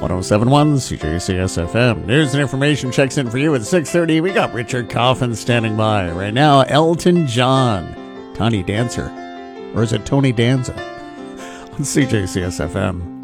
1071 CJCS FM. News and information checks in for you at 6:30. We got Richard Coffin standing by. Right now, Elton John. Tiny Dancer. Or is it Tony Danza? On CJCS FM.